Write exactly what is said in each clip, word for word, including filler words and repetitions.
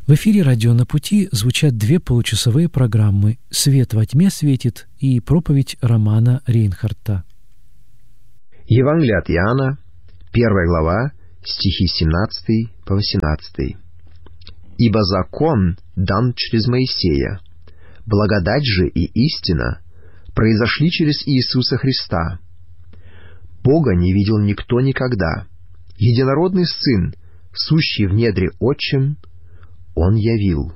В эфире «Радио на пути» звучат две получасовые программы «Свет во тьме светит» и проповедь Романа Рейнхарта. Евангелие от Иоанна, первая глава, стихи семнадцатый по восемнадцатый. «Ибо закон дан через Моисея, благодать же и истина произошли через Иисуса Христа. Бога не видел никто никогда. Единородный Сын, сущий в недре Отчим, Он явил».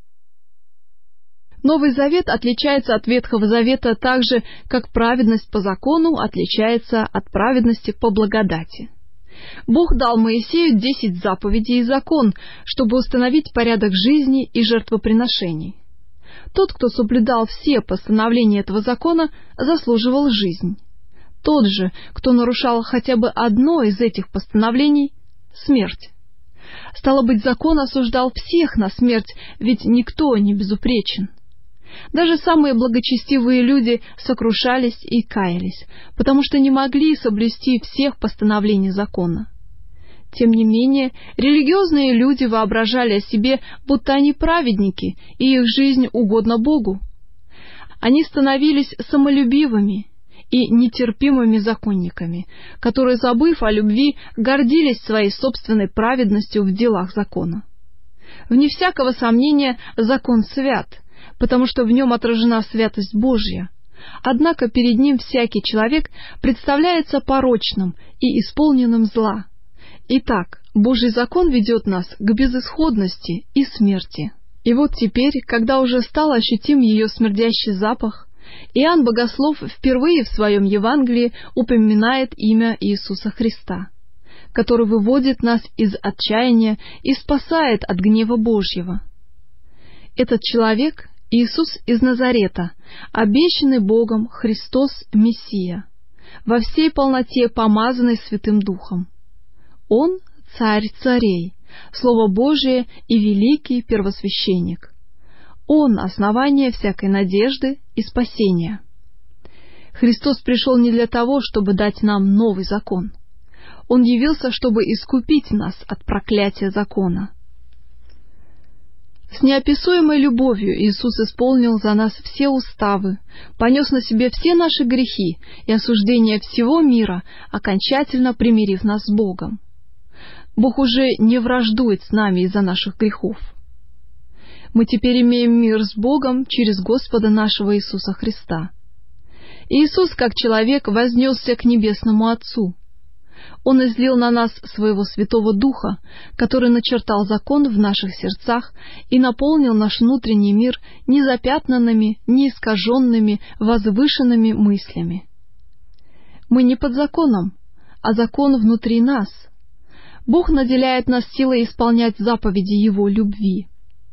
Новый Завет отличается от Ветхого Завета так же, как праведность по закону отличается от праведности по благодати. Бог дал Моисею десять заповедей и закон, чтобы установить порядок жизни и жертвоприношений. Тот, кто соблюдал все постановления этого закона, заслуживал жизнь. Тот же, кто нарушал хотя бы одно из этих постановлений — смерть. Стало быть, закон осуждал всех на смерть, ведь никто не безупречен. Даже самые благочестивые люди сокрушались и каялись, потому что не могли соблюсти всех постановлений закона. Тем не менее, религиозные люди воображали о себе, будто они праведники, и их жизнь угодна Богу. Они становились самолюбивыми и нетерпимыми законниками, которые, забыв о любви, гордились своей собственной праведностью в делах закона. Вне всякого сомнения, закон свят, потому что в нем отражена святость Божья. Однако перед ним всякий человек представляется порочным и исполненным зла. Итак, Божий закон ведет нас к безысходности и смерти. И вот теперь, когда уже стал ощутим ее смердящий запах, Иоанн Богослов впервые в своем Евангелии упоминает имя Иисуса Христа, который выводит нас из отчаяния и спасает от гнева Божьего. Этот человек — Иисус из Назарета, обещанный Богом Христос Мессия, во всей полноте помазанный Святым Духом. Он — Царь царей, Слово Божие и великий первосвященник. Он — основание всякой надежды и спасения. Христос пришел не для того, чтобы дать нам новый закон. Он явился, чтобы искупить нас от проклятия закона. С неописуемой любовью Иисус исполнил за нас все уставы, понес на себе все наши грехи и осуждение всего мира, окончательно примирив нас с Богом. Бог уже не враждует с нами из-за наших грехов. Мы теперь имеем мир с Богом через Господа нашего Иисуса Христа. Иисус, как человек, вознесся к Небесному Отцу. Он излил на нас Своего Святого Духа, который начертал закон в наших сердцах и наполнил наш внутренний мир незапятнанными, неискаженными, возвышенными мыслями. Мы не под законом, а закон внутри нас. Бог наделяет нас силой исполнять заповеди Его любви.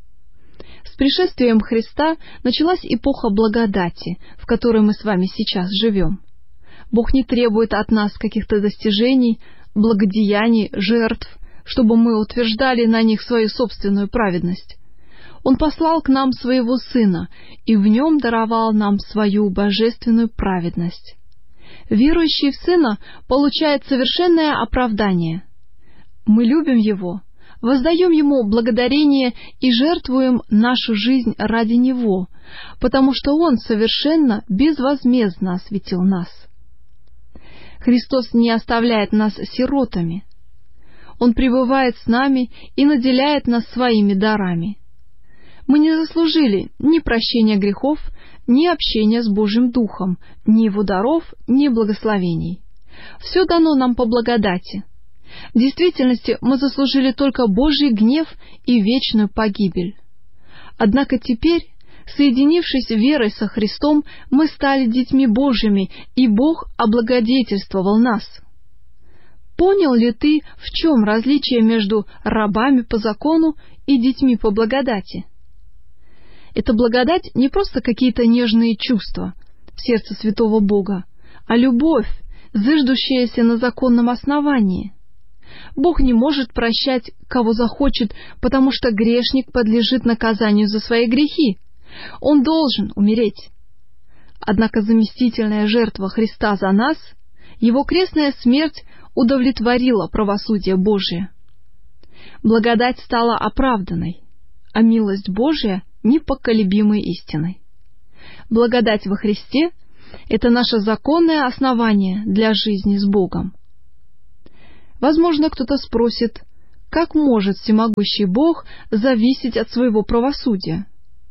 С пришествием Христа началась эпоха благодати, в которой мы с вами сейчас живем. Бог не требует от нас каких-то достижений, благодеяний, жертв, чтобы мы утверждали на них свою собственную праведность. Он послал к нам Своего Сына и в Нем даровал нам свою божественную праведность. Верующий в Сына получает совершенное оправдание. Мы любим Его, воздаем Ему благодарение и жертвуем нашу жизнь ради Него, потому что Он совершенно безвозмездно осветил нас. Христос не оставляет нас сиротами. Он пребывает с нами и наделяет нас своими дарами. Мы не заслужили ни прощения грехов, ни общения с Божьим Духом, ни Его даров, ни благословений. Все дано нам по благодати. В действительности мы заслужили только Божий гнев и вечную погибель. Однако теперь, соединившись верой со Христом, мы стали детьми Божьими, и Бог облагодетельствовал нас. Понял ли ты, в чем различие между рабами по закону и детьми по благодати? Эта благодать не просто какие-то нежные чувства в сердце святого Бога, а любовь, зыждущаяся на законном основании. Бог не может прощать, кого захочет, потому что грешник подлежит наказанию за свои грехи. Он должен умереть. Однако заместительная жертва Христа за нас, Его крестная смерть, удовлетворила правосудие Божие. Благодать стала оправданной. а милость Божия непоколебимой истиной. Благодать во Христе — это наше законное основание для жизни с Богом. Возможно, кто-то спросит, как может всемогущий Бог зависеть от своего правосудия?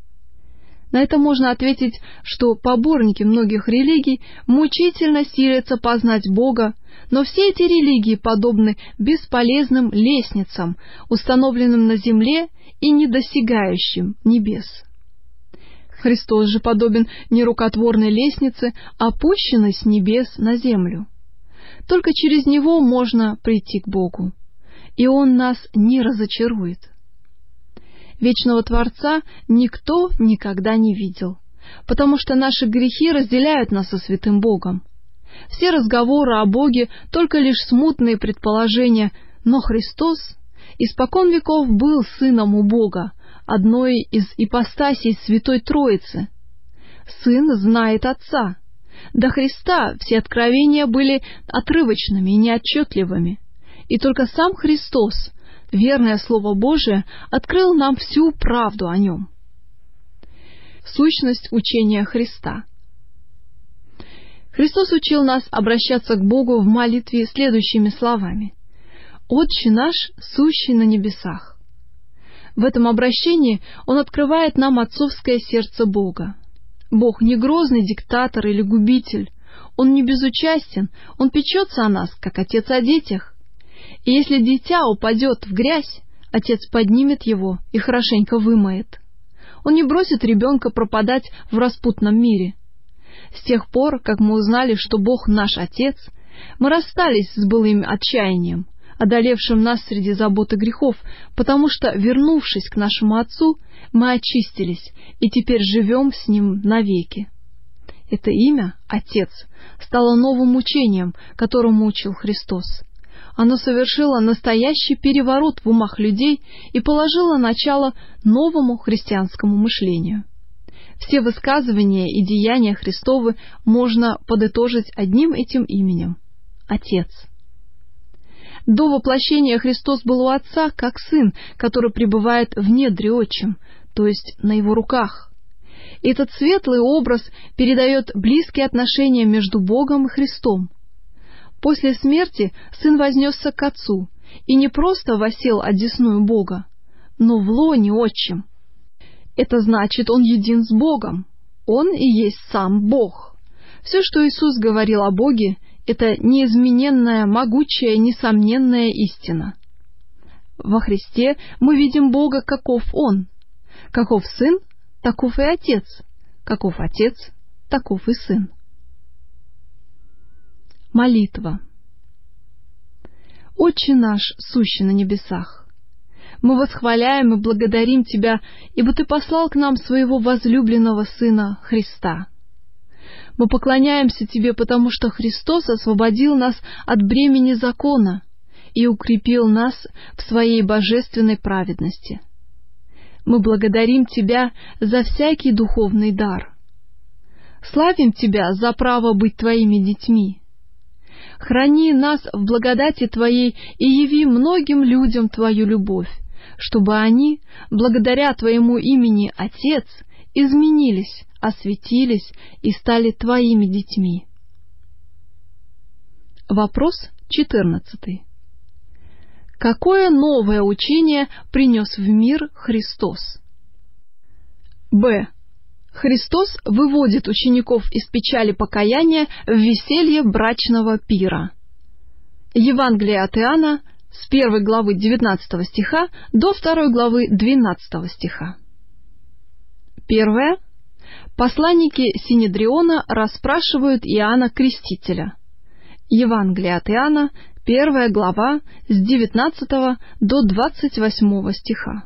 На это можно ответить, что поборники многих религий мучительно силятся познать Бога, но все эти религии подобны бесполезным лестницам, установленным на земле и недосягающим небес. Христос же подобен нерукотворной лестнице, опущенной с небес на землю. Только через Него можно прийти к Богу, и Он нас не разочарует. Вечного Творца никто никогда не видел, потому что наши грехи разделяют нас со святым Богом. Все разговоры о Боге — только лишь смутные предположения, но Христос испокон веков был Сыном у Бога, одной из ипостасей Святой Троицы. Сын знает Отца. До Христа все откровения были отрывочными и неотчетливыми, и только сам Христос, верное Слово Божие, открыл нам всю правду о Нем. Сущность учения Христа. Христос учил нас обращаться к Богу в молитве следующими словами: «Отче наш, сущий на небесах». В этом обращении Он открывает нам отцовское сердце Бога. Бог не грозный диктатор или губитель, Он не безучастен, Он печется о нас, как отец о детях. И если дитя упадет в грязь, отец поднимет его и хорошенько вымоет. Он не бросит ребенка пропадать в распутном мире. С тех пор, как мы узнали, что Бог наш Отец, мы расстались с былым отчаянием, одолевшим нас среди забот и грехов, потому что, вернувшись к нашему Отцу, мы очистились и теперь живем с Ним навеки. Это имя, Отец, стало новым учением, которому учил Христос. Оно совершило настоящий переворот в умах людей и положило начало новому христианскому мышлению. Все высказывания и деяния Христовы можно подытожить одним этим именем — Отец. До воплощения Христос был у Отца как сын, который пребывает в недре отчим, то есть на его руках. Этот светлый образ передает близкие отношения между Богом и Христом. После смерти Сын вознесся к Отцу и не просто воссел одесную Бога, но в лоне отчим. Это значит, Он един с Богом. Он и есть сам Бог. Все, что Иисус говорил о Боге, это неизмененная, могучая, несомненная истина. Во Христе мы видим Бога, каков Он. Каков Сын, таков и Отец. Каков Отец, таков и Сын. Молитва. Отче наш, сущий на небесах, мы восхваляем и благодарим Тебя, ибо Ты послал к нам Своего возлюбленного Сына Христа. Мы поклоняемся Тебе, потому что Христос освободил нас от бремени закона и укрепил нас в Своей божественной праведности. Мы благодарим Тебя за всякий духовный дар. Славим Тебя за право быть Твоими детьми. Храни нас в благодати Твоей и яви многим людям Твою любовь, чтобы они, благодаря Твоему имени Отец, изменились, осветились и стали Твоими детьми. Вопрос четырнадцатый. Какое новое учение принес в мир Христос? Б. Христос выводит учеников из печали покаяния в веселье брачного пира. Евангелие от Иоанна с первой главы девятнадцатого стиха до второй главы двенадцатого стиха. Первое. Посланники Синедриона расспрашивают Иоанна Крестителя. Евангелие от Иоанна, первая глава, с девятнадцатого до двадцать восьмого стиха.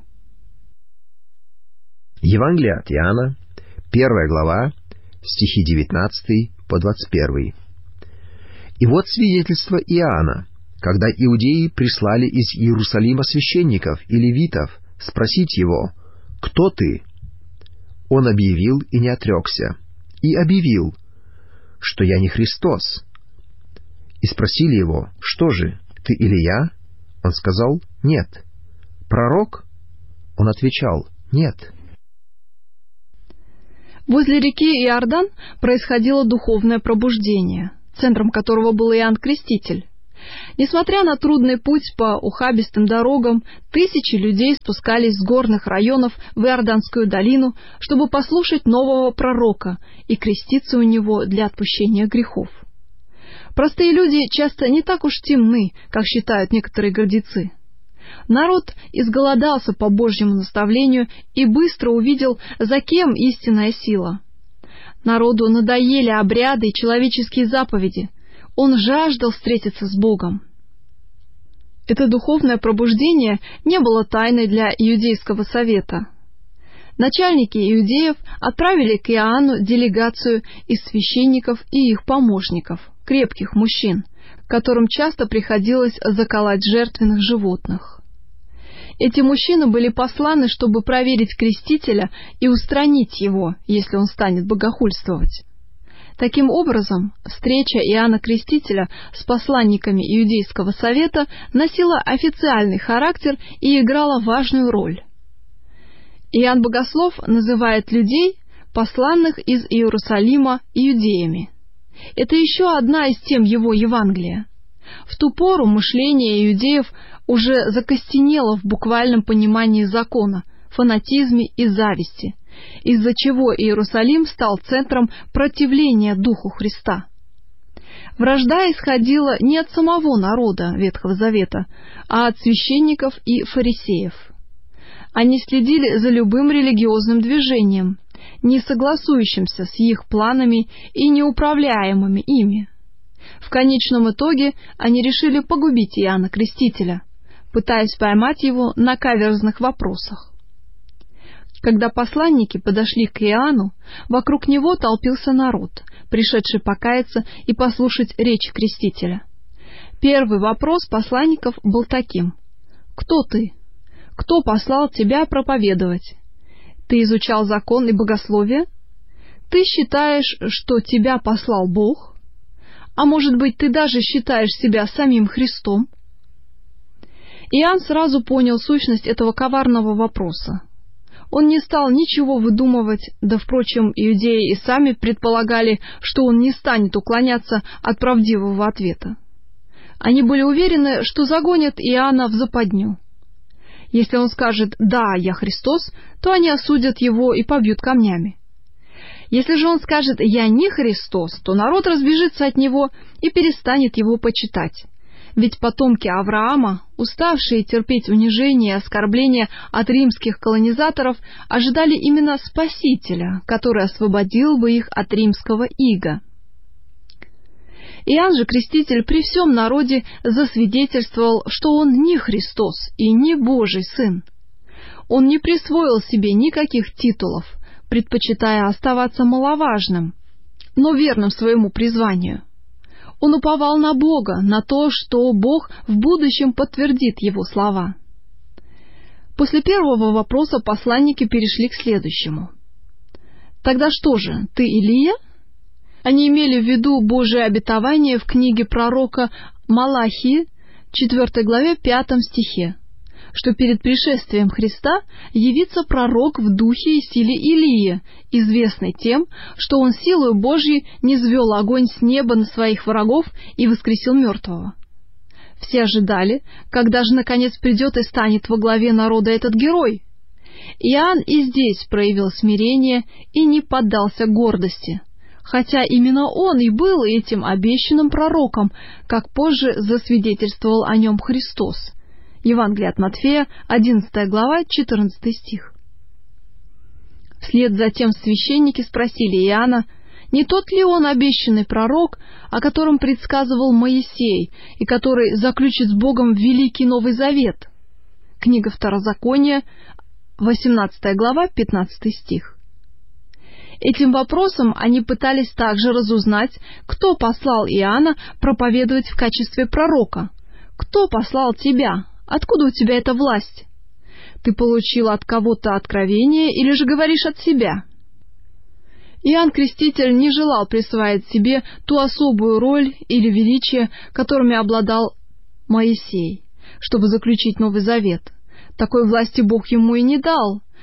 Евангелие от Иоанна, первая глава, стихи девятнадцатый по двадцать первый. И вот свидетельство Иоанна, когда иудеи прислали из Иерусалима священников и левитов спросить его: «Кто ты?» Он объявил и не отрекся, и объявил, что я не Христос. И спросили его: «Что же, ты Илия?» Он сказал: «Нет». «Пророк?» Он отвечал: Нет. Возле реки Иордан происходило духовное пробуждение, центром которого был Иоанн Креститель. Несмотря на трудный путь по ухабистым дорогам, тысячи людей спускались с горных районов в Иорданскую долину, чтобы послушать нового пророка и креститься у него для отпущения грехов. Простые люди часто не так уж темны, как считают некоторые гордецы. Народ изголодался по Божьему наставлению и быстро увидел, за кем истинная сила. Народу надоели обряды и человеческие заповеди. Он жаждал встретиться с Богом. Это духовное пробуждение не было тайной для Иудейского совета. Начальники иудеев отправили к Иоанну делегацию из священников и их помощников, крепких мужчин, которым часто приходилось заколоть жертвенных животных. Эти мужчины были посланы, чтобы проверить крестителя и устранить его, если он станет богохульствовать. Таким образом, встреча Иоанна Крестителя с посланниками Иудейского совета носила официальный характер и играла важную роль. Иоанн Богослов называет людей, посланных из Иерусалима, иудеями. Это еще одна из тем его Евангелия. В ту пору мышление иудеев уже закостенело в буквальном понимании закона, фанатизме и зависти, из-за чего Иерусалим стал центром противления Духу Христа. Вражда исходила не от самого народа Ветхого Завета, а от священников и фарисеев. Они следили за любым религиозным движением, не согласующимся с их планами и неуправляемыми ими. В конечном итоге они решили погубить Иоанна Крестителя, пытаясь поймать его на каверзных вопросах. Когда посланники подошли к Иоанну, вокруг него толпился народ, пришедший покаяться и послушать речь Крестителя. Первый вопрос посланников был таким: «Кто ты? Кто послал тебя проповедовать? Ты изучал закон и богословие? Ты считаешь, что тебя послал Бог? А может быть, ты даже считаешь себя самим Христом?» Иоанн сразу понял сущность этого коварного вопроса. Он не стал ничего выдумывать, да, впрочем, иудеи и сами предполагали, что он не станет уклоняться от правдивого ответа. Они были уверены, что загонят Иоанна в западню. Если он скажет «да, я Христос», то они осудят его и побьют камнями. Если же он скажет «я не Христос», то народ разбежится от него и перестанет его почитать. Ведь потомки Авраама, уставшие терпеть унижение и оскорбления от римских колонизаторов, ожидали именно Спасителя, который освободил бы их от римского ига. Иоанн же Креститель при всем народе засвидетельствовал, что он не Христос и не Божий Сын. Он не присвоил себе никаких титулов, предпочитая оставаться маловажным, но верным своему призванию. Он уповал на Бога, на то, что Бог в будущем подтвердит его слова. После первого вопроса посланники перешли к следующему. «Тогда что же, ты Илия?» Они имели в виду Божие обетование в книге пророка Малахии, четвёртой главе, пятом стихе, что перед пришествием Христа явится пророк в духе и силе Илии, известный тем, что он силою Божьей низвел огонь с неба на своих врагов и воскресил мертвого. Все ожидали, когда же наконец придет и станет во главе народа этот герой. Иоанн и здесь проявил смирение и не поддался гордости, хотя именно он и был этим обещанным пророком, как позже засвидетельствовал о нем Христос. Евангелие от Матфея, одиннадцатая глава, четырнадцатый стих. Вслед за тем священники спросили Иоанна, не тот ли он обещанный пророк, о котором предсказывал Моисей, и который заключит с Богом великий Новый Завет? Книга Второзакония, восемнадцатая глава, пятнадцатый стих. Этим вопросом они пытались также разузнать, кто послал Иоанна проповедовать в качестве пророка. Кто послал тебя? Откуда у тебя эта власть? Ты получил от кого-то откровение или же говоришь от себя? Иоанн Креститель не желал присваивать себе ту особую роль или величие, которыми обладал Моисей, чтобы заключить Новый Завет. Такой власти Бог ему и не дал,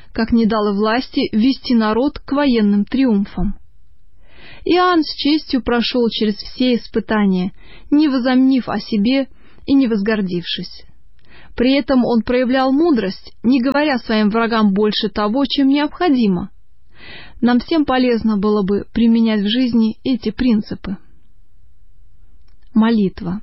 как не дал и власти вести народ к военным триумфам. Иоанн с честью прошел через все испытания, не возомнив о себе и не возгордившись. При этом он проявлял мудрость, не говоря своим врагам больше того, чем необходимо. Нам всем полезно было бы применять в жизни эти принципы. Молитва.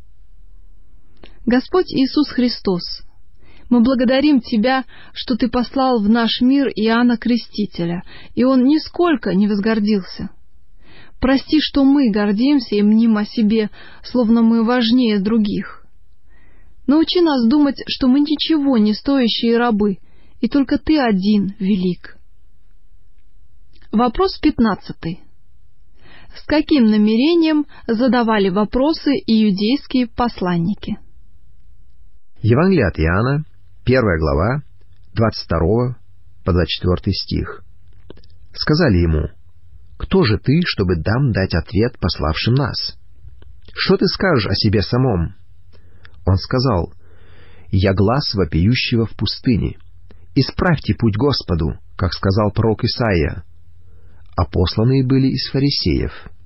Господь Иисус Христос, мы благодарим Тебя, что Ты послал в наш мир Иоанна Крестителя, и он нисколько не возгордился. Прости, что мы гордимся и мним о себе, словно мы важнее других. Научи нас думать, что мы ничего не стоящие рабы, и только Ты один велик. Вопрос пятнадцатый. С каким намерением задавали вопросы иудейские посланники? Евангелие от Иоанна, первая глава, двадцать второй по двадцать четвёртый стих. Сказали ему: «Кто же ты, чтобы нам дать ответ пославшим нас? Что ты скажешь о себе самом?» Он сказал: «Я глас вопиющего в пустыне. Исправьте путь Господу, как сказал пророк Исаия». А посланные были из фарисеев.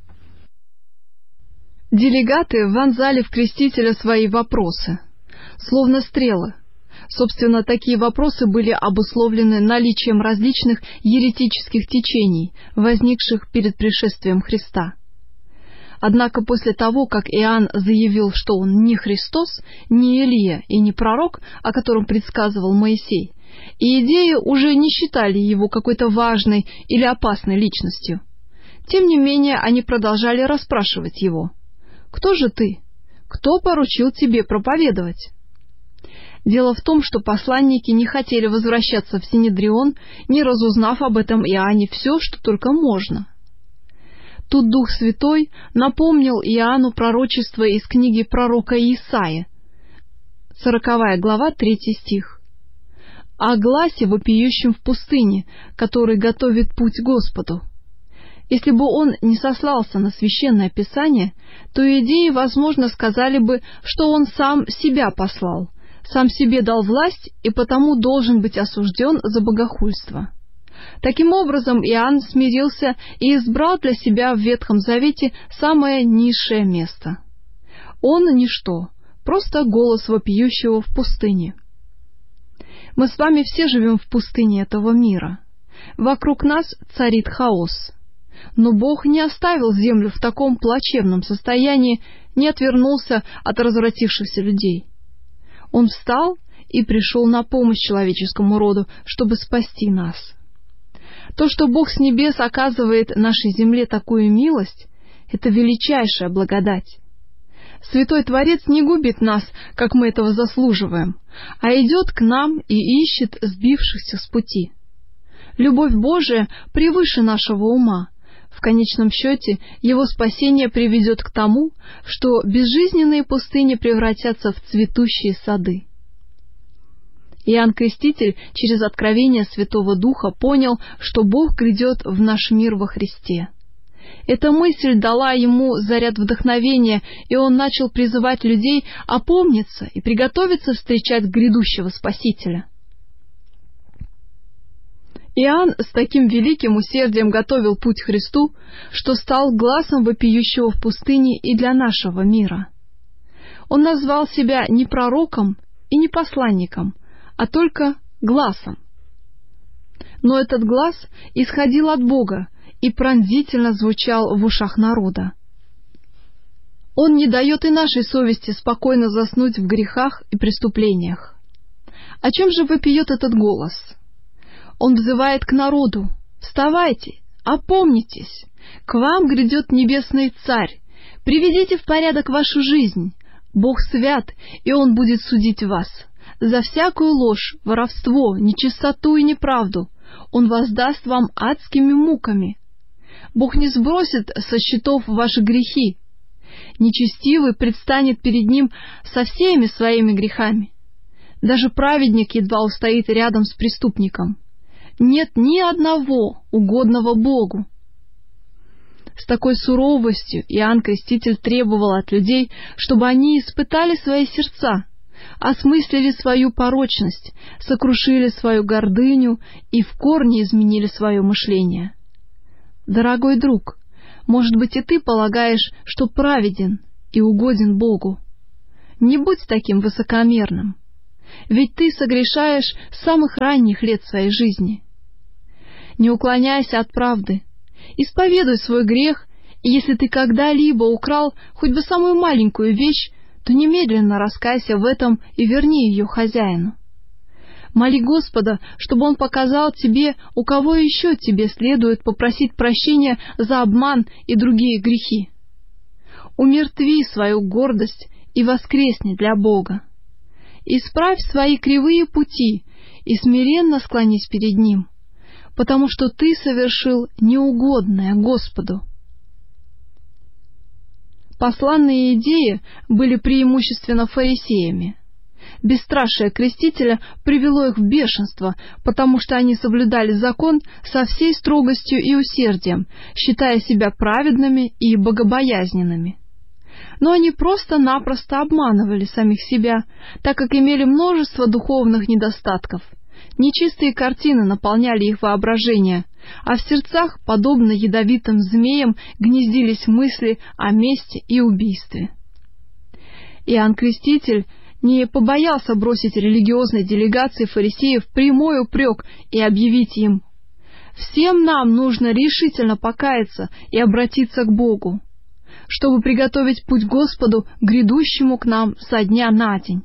Делегаты вонзали в Крестителя свои вопросы, словно стрелы. Собственно, такие вопросы были обусловлены наличием различных еретических течений, возникших перед пришествием Христа. Однако после того, как Иоанн заявил, что он не Христос, не Илия и не пророк, о котором предсказывал Моисей, иудеи уже не считали его какой-то важной или опасной личностью. Тем не менее, они продолжали расспрашивать его: «Кто же ты? Кто поручил тебе проповедовать?» Дело в том, что посланники не хотели возвращаться в Синедрион, не разузнав об этом Иоанне все, что только можно. Тут Дух Святой напомнил Иоанну пророчество из книги пророка Исаии, сороковая глава, третий стих. «О гласе, вопиющем в пустыне, который готовит путь Господу». Если бы он не сослался на Священное Писание, то иудеи, возможно, сказали бы, что он сам себя послал, сам себе дал власть и потому должен быть осужден за богохульство. Таким образом, Иоанн смирился и избрал для себя в Ветхом Завете самое низшее место. Он ничто, просто голос вопиющего в пустыне. Мы с вами все живем в пустыне этого мира. Вокруг нас царит хаос. Но Бог не оставил землю в таком плачевном состоянии, не отвернулся от развратившихся людей. Он встал и пришел на помощь человеческому роду, чтобы спасти нас. То, что Бог с небес оказывает нашей земле такую милость, это величайшая благодать. Святой Творец не губит нас, как мы этого заслуживаем, а идет к нам и ищет сбившихся с пути. Любовь Божия превыше нашего ума. В конечном счете, Его спасение приведет к тому, что безжизненные пустыни превратятся в цветущие сады. Иоанн Креститель через откровение Святого Духа понял, что Бог грядет в наш мир во Христе. Эта мысль дала ему заряд вдохновения, и он начал призывать людей опомниться и приготовиться встречать грядущего Спасителя. Иоанн с таким великим усердием готовил путь к Христу, что стал гласом вопиющего в пустыне и для нашего мира. Он назвал себя не пророком и не посланником, а только гласом. Но этот глас исходил от Бога и пронзительно звучал в ушах народа. Он не дает и нашей совести спокойно заснуть в грехах и преступлениях. О чем же вопиет этот голос? Он взывает к народу: «Вставайте, опомнитесь, к вам грядет небесный Царь, приведите в порядок вашу жизнь, Бог свят, и Он будет судить вас. За всякую ложь, воровство, нечистоту и неправду Он воздаст вам адскими муками. Бог не сбросит со счетов ваши грехи. Нечестивый предстанет перед Ним со всеми своими грехами. Даже праведник едва устоит рядом с преступником. Нет ни одного угодного Богу». С такой суровостью Иоанн Креститель требовал от людей, чтобы они испытали свои сердца, осмыслили свою порочность, сокрушили свою гордыню и в корне изменили свое мышление. Дорогой друг, может быть, и ты полагаешь, что праведен и угоден Богу. Не будь таким высокомерным, ведь ты согрешаешь с самых ранних лет своей жизни. Не уклоняйся от правды, исповедуй свой грех, и если ты когда-либо украл хоть бы самую маленькую вещь, то немедленно раскайся в этом и верни ее хозяину. Моли Господа, чтобы Он показал тебе, у кого еще тебе следует попросить прощения за обман и другие грехи. Умертви свою гордость и воскресни для Бога. Исправь свои кривые пути и смиренно склонись перед Ним, потому что ты совершил неугодное Господу. Посланные Иудеи были преимущественно фарисеями. Бесстрашие крестителя привело их в бешенство, потому что они соблюдали закон со всей строгостью и усердием, считая себя праведными и богобоязненными. Но они просто-напросто обманывали самих себя, так как имели множество духовных недостатков. Нечистые картины наполняли их воображение, а в сердцах, подобно ядовитым змеям, гнездились мысли о мести и убийстве. Иоанн Креститель не побоялся бросить религиозной делегации фарисеев прямой упрек и объявить им: «Всем нам нужно решительно покаяться и обратиться к Богу, чтобы приготовить путь Господу, грядущему к нам со дня на день».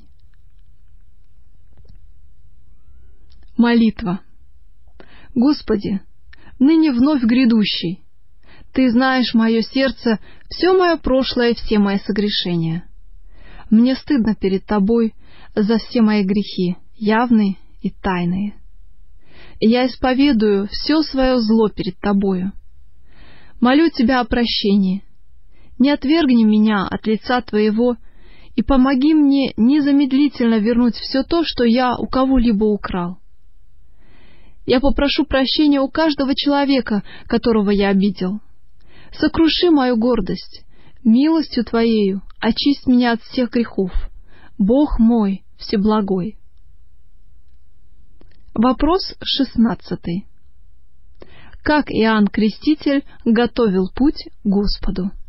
Молитва. Господи, ныне вновь грядущий, Ты знаешь мое сердце, все мое прошлое и все мои согрешения. Мне стыдно перед Тобой за все мои грехи, явные и тайные. И я исповедую все свое зло перед Тобою. Молю Тебя о прощении. Не отвергни меня от лица Твоего и помоги мне незамедлительно вернуть все то, что я у кого-либо украл. Я попрошу прощения у каждого человека, которого я обидел. Сокруши мою гордость, милостью Твоею очисть меня от всех грехов. Бог мой всеблагой. Вопрос шестнадцатый. Как Иоанн Креститель готовил путь Господу?